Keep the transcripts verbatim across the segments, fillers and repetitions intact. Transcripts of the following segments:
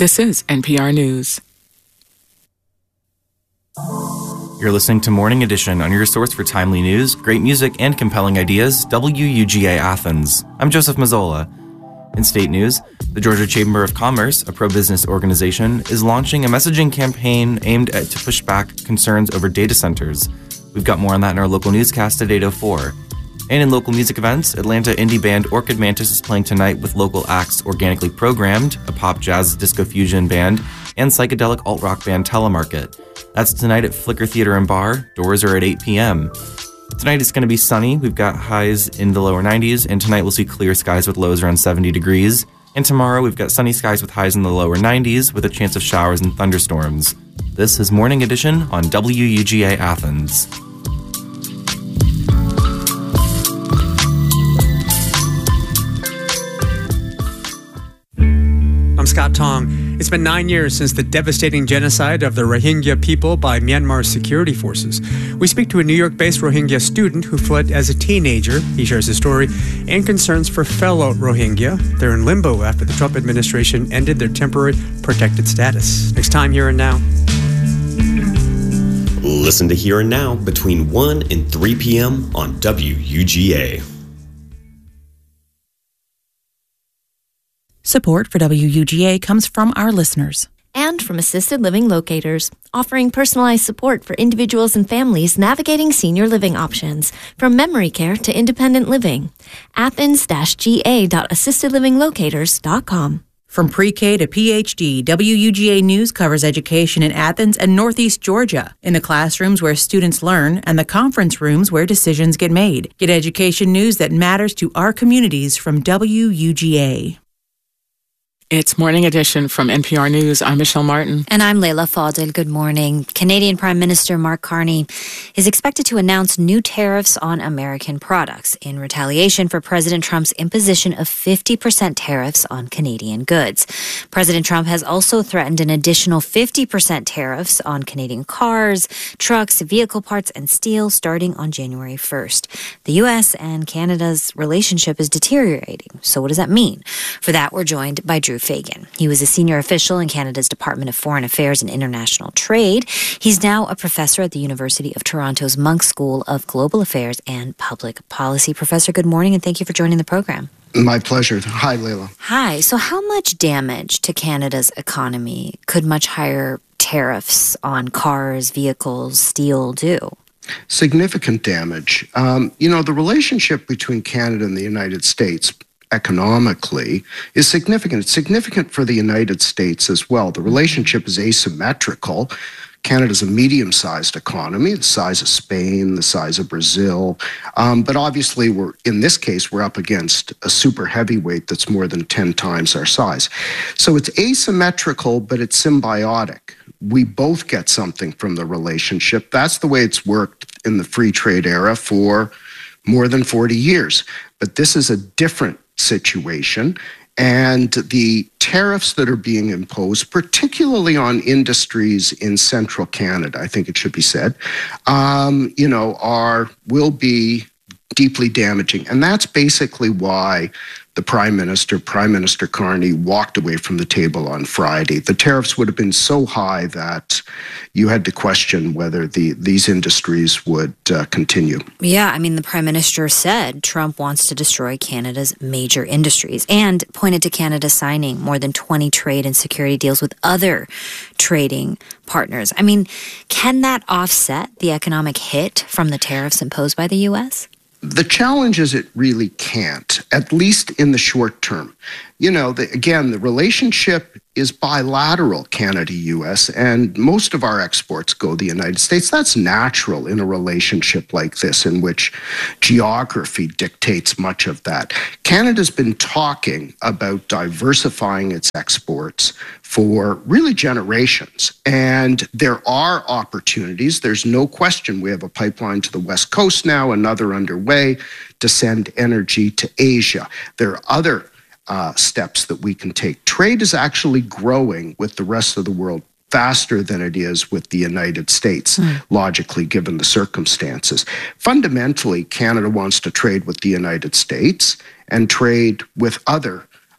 This is N P R News. You're listening to Morning Edition on your source for timely news, great music, and compelling ideas, W U G A Athens. I'm Joseph Mazzola. In state news, the Georgia Chamber of Commerce, a pro-business organization, is launching a messaging campaign aimed at to push back concerns over data centers. We've got more on that in our local newscast at eight oh four. And in local music events, Atlanta indie band Orchid Mantis is playing tonight with local acts Organically Programmed, a pop jazz disco fusion band, and psychedelic alt-rock band Telemarket. That's tonight at Flicker Theater and Bar. Doors are at eight p.m. Tonight it's going to be sunny. We've got highs in the lower nineties, and tonight we'll see clear skies with lows around seventy degrees. And tomorrow we've got sunny skies with highs in the lower nineties with a chance of showers and thunderstorms. This is Morning Edition on W U G A Athens. I'm Scott Tong. It's been nine years since the devastating genocide of the Rohingya people by Myanmar's security forces. We speak to a New York-based Rohingya student who fled as a teenager. He shares his story and concerns for fellow Rohingya. They're in limbo after the Trump administration ended their temporary protected status. Next time, Here and Now. Listen to Here and Now between one and three p.m. on W U G A. Support for W U G A comes from our listeners. And from Assisted Living Locators, offering personalized support for individuals and families navigating senior living options, from memory care to independent living. Athens G A dot assisted living locators dot com. From pre-K to P H D, W U G A News covers education in Athens and Northeast Georgia, in the classrooms where students learn and the conference rooms where decisions get made. Get education news that matters to our communities from W U G A. It's Morning Edition from N P R News. I'm Michelle Martin. And I'm Leila Fadel. Good morning. Canadian Prime Minister Mark Carney is expected to announce new tariffs on American products in retaliation for President Trump's imposition of fifty percent tariffs on Canadian goods. President Trump has also threatened an additional fifty percent tariffs on Canadian cars, trucks, vehicle parts, and steel starting on January first. The U S and Canada's relationship is deteriorating. So what does that mean? For that, we're joined by Drew Fagan. He was a senior official in Canada's Department of Foreign Affairs and International Trade. He's now a professor at the University of Toronto's Munk School of Global Affairs and Public Policy. Professor, good morning, and thank you for joining the program. My pleasure. Hi, Leila. Hi. So how much damage to Canada's economy could much higher tariffs on cars, vehicles, steel do? Significant damage. Um, you know, the relationship between Canada and the United States economically is significant. It's significant for the United States as well. The relationship is asymmetrical. Canada's a medium-sized economy, the size of Spain, the size of Brazil. Um, but obviously, we're in this case, we're up against a super heavyweight that's more than ten times our size. So it's asymmetrical, but it's symbiotic. We both get something from the relationship. That's the way it's worked in the free trade era for more than forty years. But this is a different situation, and the tariffs that are being imposed, particularly on industries in central Canada, I think it should be said, um, you know, are will be deeply damaging. And that's basically why the Prime Minister, Prime Minister Carney, walked away from the table on Friday. The tariffs would have been so high that you had to question whether the these industries would uh, continue. Yeah, I mean, the Prime Minister said Trump wants to destroy Canada's major industries and pointed to Canada signing more than twenty trade and security deals with other trading partners. I mean, can that offset the economic hit from the tariffs imposed by the U S? The challenge is it really can't, at least in the short term. You know, the, again, the relationship is bilateral, Canada-U S, and most of our exports go to the United States. That's natural in a relationship like this, in which geography dictates much of that. Canada's been talking about diversifying its exports for really generations, and there are opportunities. There's no question. We have a pipeline to the West Coast now, another underway to send energy to Asia. There are other Uh, steps that we can take. Trade is actually growing with the rest of the world faster than it is with the United States, mm. logically, given the circumstances. Fundamentally, Canada wants to trade with the United States and trade with other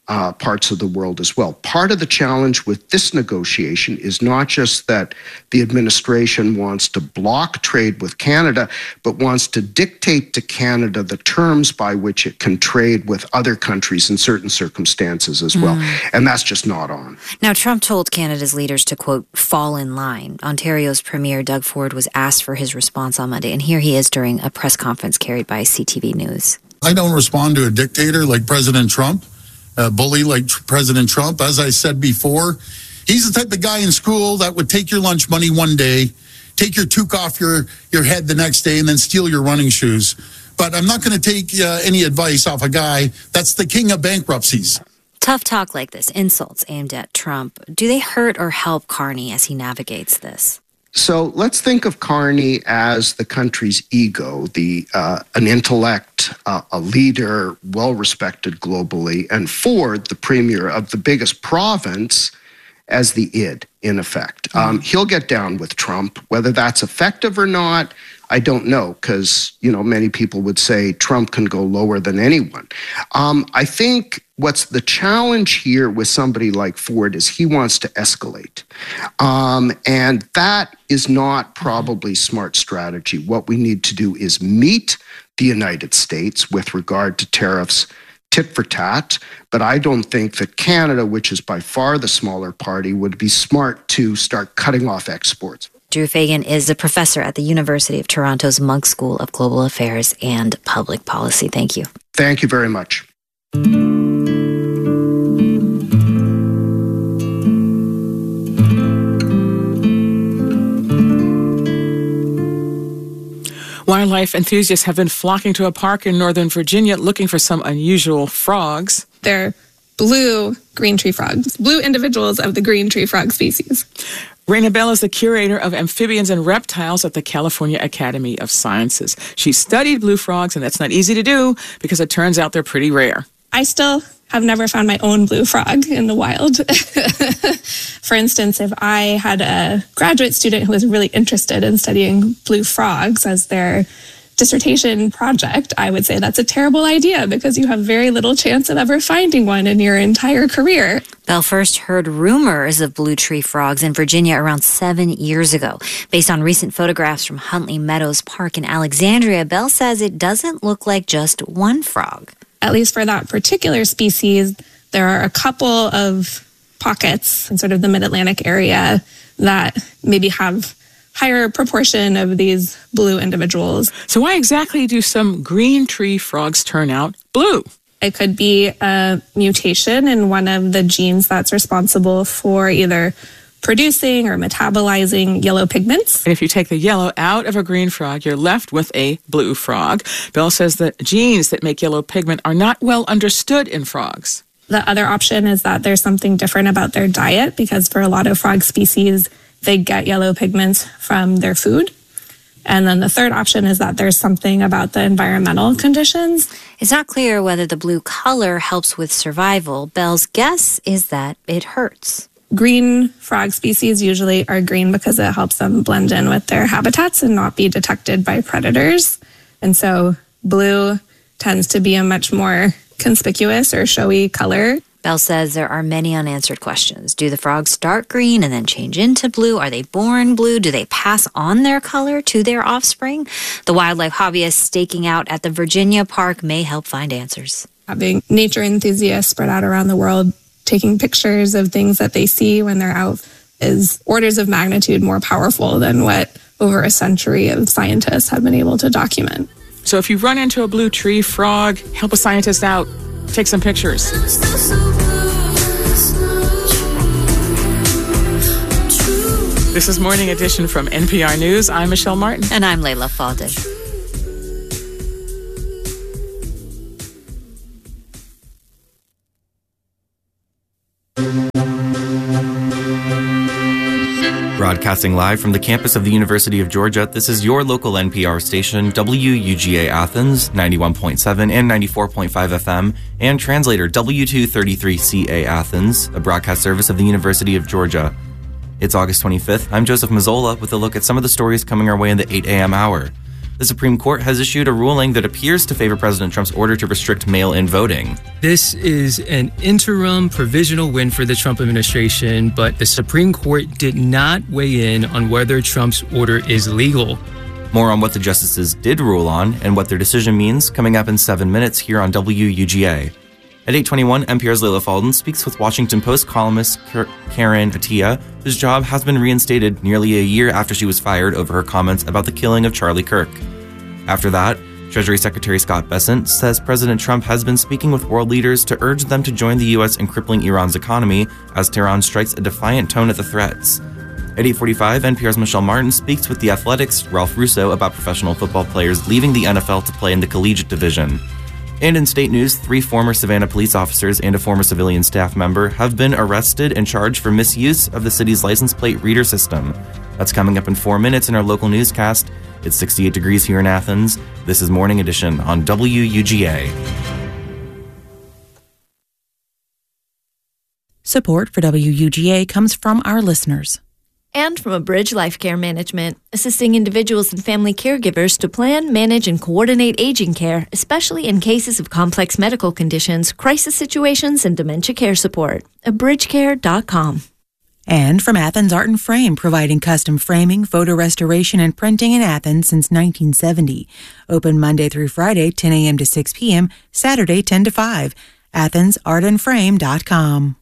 uh, parts of the world as well. Part of the challenge with this negotiation is not just that the administration wants to block trade with Canada, but wants to dictate to Canada the terms by which it can trade with other countries in certain circumstances as well. Mm. And that's just not on. Now, Trump told Canada's leaders to, quote, fall in line. Ontario's Premier Doug Ford was asked for his response on Monday, and here he is during a press conference carried by C T V News. I don't respond to a dictator like President Trump, a bully like President Trump. As I said before, he's the type of guy in school that would take your lunch money one day, take your toque off your, your head the next day, and then steal your running shoes. But I'm not going to take uh, any advice off a guy that's the king of bankruptcies. Tough talk like this, insults aimed at Trump, do they hurt or help Carney as he navigates this? So let's think of Carney as the country's ego, the uh, an intellect, uh, a leader, well-respected globally, and Ford, the premier of the biggest province, as the id, in effect. Mm-hmm. Um, he'll get down with Trump. Whether that's effective or not, I don't know, because, you know, many people would say Trump can go lower than anyone. Um, I think what's the challenge here with somebody like Ford is he wants to escalate. Um, and that is not probably smart strategy. What we need to do is meet the United States with regard to tariffs tit for tat, but I don't think that Canada, which is by far the smaller party, would be smart to start cutting off exports. Drew Fagan is a professor at the University of Toronto's Munk School of Global Affairs and Public Policy. Thank you. Thank you very much. Wildlife enthusiasts have been flocking to a park in Northern Virginia looking for some unusual frogs. They're blue green tree frogs, blue individuals of the green tree frog species. Raina Bell is the curator of amphibians and reptiles at the California Academy of Sciences. She studied blue frogs, and that's not easy to do because it turns out they're pretty rare. I still have never found my own blue frog in the wild. For instance, if I had a graduate student who was really interested in studying blue frogs as their dissertation project, I would say that's a terrible idea because you have very little chance of ever finding one in your entire career. Bell first heard rumors of blue tree frogs in Virginia around seven years ago. Based on recent photographs from Huntley Meadows Park in Alexandria, Bell says it doesn't look like just one frog. At least for that particular species, there are a couple of pockets in sort of the mid-Atlantic area that maybe have higher proportion of these blue individuals. So why exactly do some green tree frogs turn out blue? It could be a mutation in one of the genes that's responsible for either producing or metabolizing yellow pigments. And if you take the yellow out of a green frog, you're left with a blue frog. Bell says that genes that make yellow pigment are not well understood in frogs. The other option is that there's something different about their diet, because for a lot of frog species, they get yellow pigments from their food. And then the third option is that there's something about the environmental conditions. It's not clear whether the blue color helps with survival. Bell's guess is that it hurts. Green frog species usually are green because it helps them blend in with their habitats and not be detected by predators. And so blue tends to be a much more conspicuous or showy color. Bell says there are many unanswered questions. Do the frogs start green and then change into blue? Are they born blue? Do they pass on their color to their offspring? The wildlife hobbyists staking out at the Virginia park may help find answers. Having nature enthusiasts spread out around the world taking pictures of things that they see when they're out is orders of magnitude more powerful than what over a century of scientists have been able to document. So if you run into a blue tree frog, help a scientist out. Take some pictures. This is Morning Edition from N P R News. I'm Michelle Martin. And I'm Layla Faldin. Broadcasting live from the campus of the University of Georgia, this is your local N P R station, W U G A Athens, ninety-one point seven and ninety-four point five F M, and translator W two thirty-three C A Athens, a broadcast service of the University of Georgia. It's August twenty-fifth. I'm Joseph Mazzola with a look at some of the stories coming our way in the eight a.m. hour. The Supreme Court has issued a ruling that appears to favor President Trump's order to restrict mail-in voting. This is an interim provisional win for the Trump administration, but the Supreme Court did not weigh in on whether Trump's order is legal. More on what the justices did rule on and what their decision means coming up in seven minutes here on W U G A. At eight twenty-one, N P R's Leila Falden speaks with Washington Post columnist Karen Attiah, whose job has been reinstated nearly a year after she was fired over her comments about the killing of Charlie Kirk. After that, Treasury Secretary Scott Bessent says President Trump has been speaking with world leaders to urge them to join the U S in crippling Iran's economy as Tehran strikes a defiant tone at the threats. At eight forty-five, N P R's Michelle Martin speaks with The Athletic's Ralph Russo about professional football players leaving the N F L to play in the collegiate division. And in state news, three former Savannah police officers and a former civilian staff member have been arrested and charged for misuse of the city's license plate reader system. That's coming up in four minutes in our local newscast. It's sixty-eight degrees here in Athens. This is Morning Edition on W U G A. Support for W U G A comes from our listeners. And from Abridge Life Care Management, assisting individuals and family caregivers to plan, manage, and coordinate aging care, especially in cases of complex medical conditions, crisis situations, and dementia care support. abridge care dot com. And from Athens Art and Frame, providing custom framing, photo restoration, and printing in Athens since nineteen seventy. Open Monday through Friday, ten a.m. to six p.m., Saturday, ten to five. athens art and frame dot com.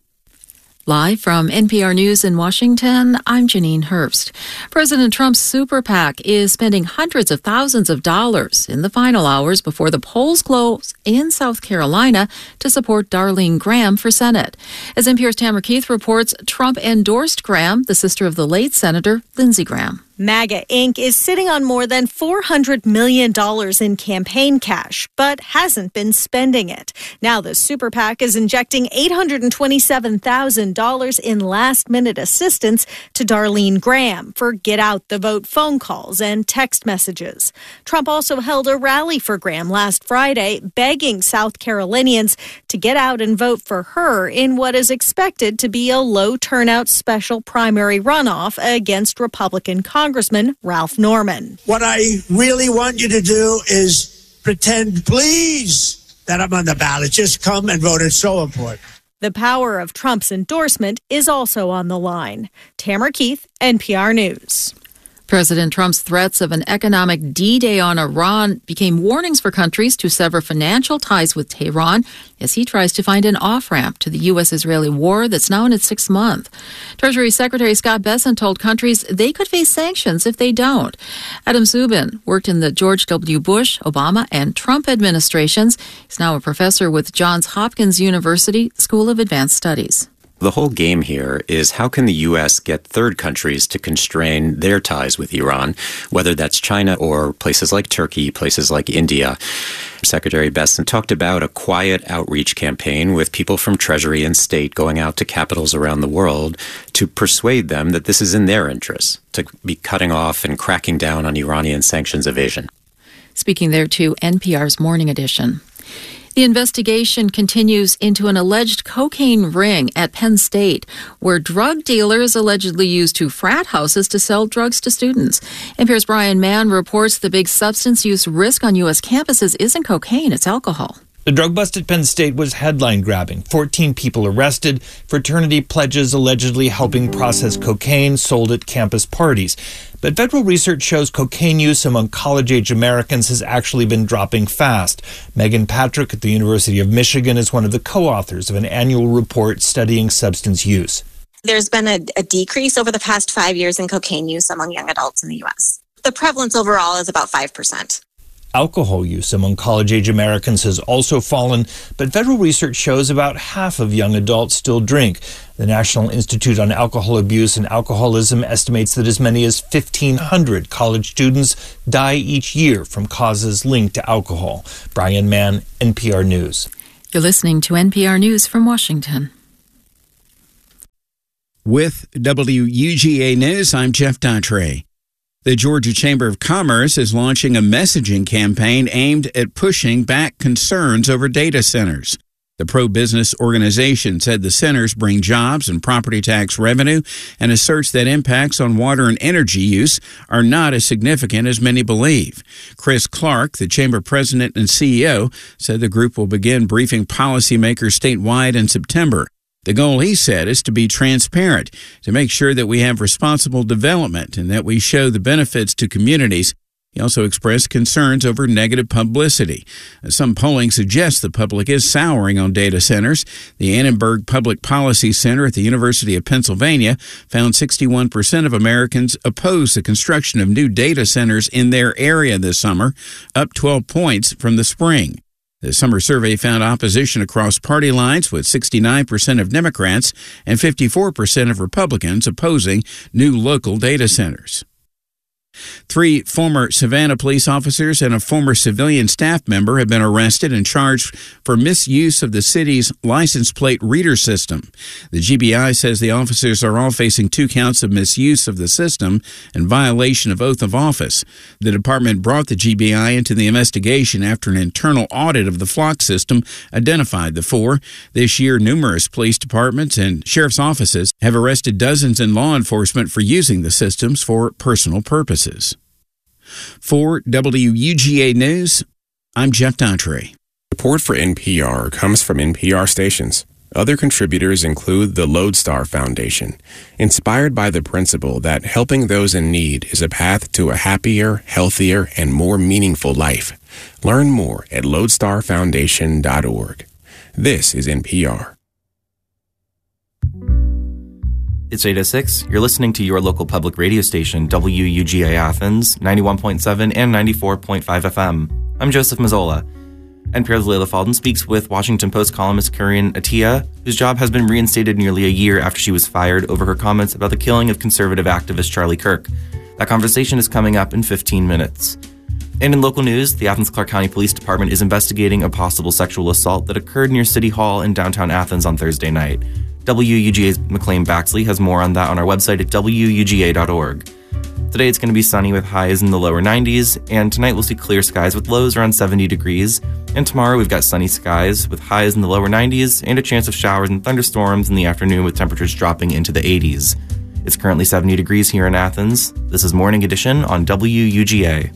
Live from N P R News in Washington, I'm Janine Herbst. President Trump's super PAC is spending hundreds of thousands of dollars in the final hours before the polls close in South Carolina to support Darlene Graham for Senate. As N P R's Tamara Keith reports, Trump endorsed Graham, the sister of the late Senator Lindsey Graham. MAGA Incorporated is sitting on more than four hundred million dollars in campaign cash, but hasn't been spending it. Now the super PAC is injecting eight hundred twenty-seven thousand dollars in last-minute assistance to Darlene Graham for get-out-the-vote phone calls and text messages. Trump also held a rally for Graham last Friday, begging South Carolinians to get out and vote for her in what is expected to be a low-turnout special primary runoff against Republican Congress. Congressman Ralph Norman. What I really want you to do is pretend, please, that I'm on the ballot. Just come and vote. It's so important. The power of Trump's endorsement is also on the line. Tamara Keith, N P R News. President Trump's threats of an economic D-Day on Iran became warnings for countries to sever financial ties with Tehran as he tries to find an off-ramp to the U S-Israeli war that's now in its sixth month. Treasury Secretary Scott Bessent told countries they could face sanctions if they don't. Adam Zubin worked in the George W. Bush, Obama, and Trump administrations. He's now a professor with Johns Hopkins University School of Advanced Studies. The whole game here is how can the U S get third countries to constrain their ties with Iran, whether that's China or places like Turkey, places like India. Secretary Bessent talked about a quiet outreach campaign with people from Treasury and State going out to capitals around the world to persuade them that this is in their interests, to be cutting off and cracking down on Iranian sanctions evasion. Speaking there to N P R's Morning Edition. The investigation continues into an alleged cocaine ring at Penn State, where drug dealers allegedly used two frat houses to sell drugs to students. N P R's Brian Mann reports the big substance use risk on U S campuses isn't cocaine, it's alcohol. The drug bust at Penn State was headline-grabbing. fourteen people arrested, fraternity pledges allegedly helping process cocaine sold at campus parties. But federal research shows cocaine use among college-age Americans has actually been dropping fast. Megan Patrick at the University of Michigan is one of the co-authors of an annual report studying substance use. There's been a, a decrease over the past five years in cocaine use among young adults in the U S. The prevalence overall is about five percent. Alcohol use among college-age Americans has also fallen, but federal research shows about half of young adults still drink. The National Institute on Alcohol Abuse and Alcoholism estimates that as many as fifteen hundred college students die each year from causes linked to alcohol. Brian Mann, N P R News. You're listening to N P R News from Washington. With W U G A News, I'm Jeff Dattray. The Georgia Chamber of Commerce is launching a messaging campaign aimed at pushing back concerns over data centers. The pro-business organization said the centers bring jobs and property tax revenue and asserts that impacts on water and energy use are not as significant as many believe. Chris Clark, the chamber president and C E O, said the group will begin briefing policymakers statewide in September. The goal, he said, is to be transparent, to make sure that we have responsible development and that we show the benefits to communities. He also expressed concerns over negative publicity. Some polling suggests the public is souring on data centers. The Annenberg Public Policy Center at the University of Pennsylvania found sixty-one percent of Americans oppose the construction of new data centers in their area this summer, up twelve points from the spring. The summer survey found opposition across party lines, with sixty-nine percent of Democrats and fifty-four percent of Republicans opposing new local data centers. Three former Savannah police officers and a former civilian staff member have been arrested and charged for misuse of the city's license plate reader system. The G B I says the officers are all facing two counts of misuse of the system and violation of oath of office. The department brought the G B I into the investigation after an internal audit of the flock system identified the four. This year, numerous police departments and sheriff's offices have arrested dozens in law enforcement for using the systems for personal purposes. For W U G A News, I'm Jeff Daughtry. Support for N P R comes from N P R stations. Other contributors include the Lodestar Foundation, inspired by the principle that helping those in need is a path to a happier, healthier, and more meaningful life. Learn more at lodestar foundation dot org. This is N P R. It's eight oh six. You're listening to your local public radio station, W U G A Athens, ninety-one point seven and ninety-four point five F M. I'm Joseph Mazzola. N P R's Leila Fadel speaks with Washington Post columnist Karine Attiah, whose job has been reinstated nearly a year after she was fired over her comments about the killing of conservative activist Charlie Kirk. That conversation is coming up in fifteen minutes. And in local news, the Athens-Clarke County Police Department is investigating a possible sexual assault that occurred near City Hall in downtown Athens on Thursday night. W U G A's McLean Baxley has more on that on our website at W U G A dot org. Today it's going to be sunny with highs in the lower nineties, and tonight we'll see clear skies with lows around seventy degrees. And tomorrow we've got sunny skies with highs in the lower nineties and a chance of showers and thunderstorms in the afternoon with temperatures dropping into the eighties. It's currently seventy degrees here in Athens. This is Morning Edition on W U G A.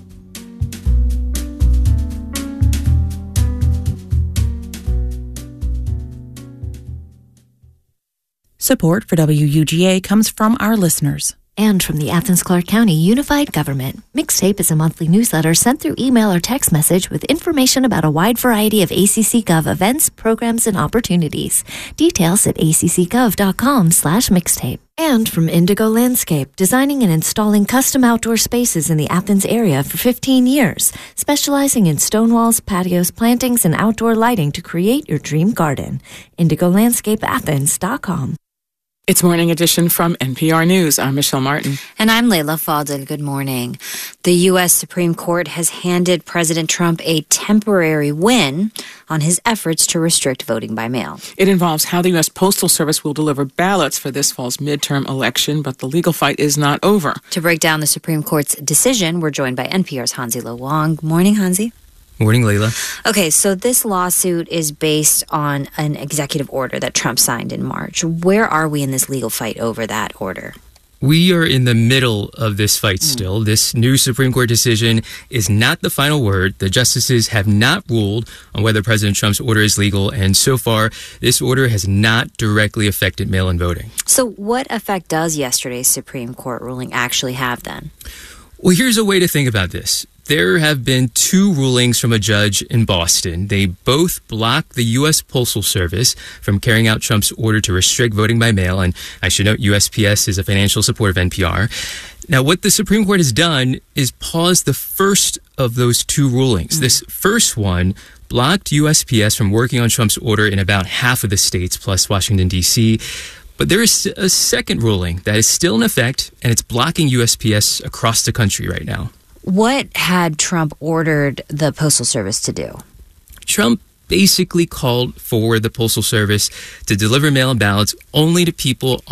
Support for W U G A comes from our listeners. And from the Athens-Clarke County Unified Government. Mixtape is a monthly newsletter sent through email or text message with information about a wide variety of A C C Gov events, programs, and opportunities. Details at accgov.com slash mixtape. And from Indigo Landscape, designing and installing custom outdoor spaces in the Athens area for fifteen years, specializing in stone walls, patios, plantings, and outdoor lighting to create your dream garden. indigo landscape athens dot com. It's Morning Edition from N P R News. I'm Michelle Martin. And I'm Leila Fadel. Good morning. The U S Supreme Court has handed President Trump a temporary win on his efforts to restrict voting by mail. It involves how the U S Postal Service will deliver ballots for this fall's midterm election, but the legal fight is not over. To break down the Supreme Court's decision, we're joined by N P R's Hansi Lo Wang. Morning, Hansi. Morning, Leila. Okay, so this lawsuit is based on an executive order that Trump signed in March. Where are we in this legal fight over that order? We are in the middle of this fight still. Mm. This new Supreme Court decision is not the final word. The justices have not ruled on whether President Trump's order is legal, and so far, this order has not directly affected mail-in voting. So what effect does yesterday's Supreme Court ruling actually have then? Well, here's a way to think about this. There have been two rulings from a judge in Boston. They both block the U S Postal Service from carrying out Trump's order to restrict voting by mail. And I should note, U S P S is a financial support of N P R. Now, what the Supreme Court has done is pause the first of those two rulings. Mm. This first one blocked U S P S from working on Trump's order in about half of the states, plus Washington, D C But there is a second ruling that is still in effect, and it's blocking U S P S across the country right now. What had Trump ordered the Postal Service to do? Trump basically called for the Postal Service to deliver mail-in ballots only to people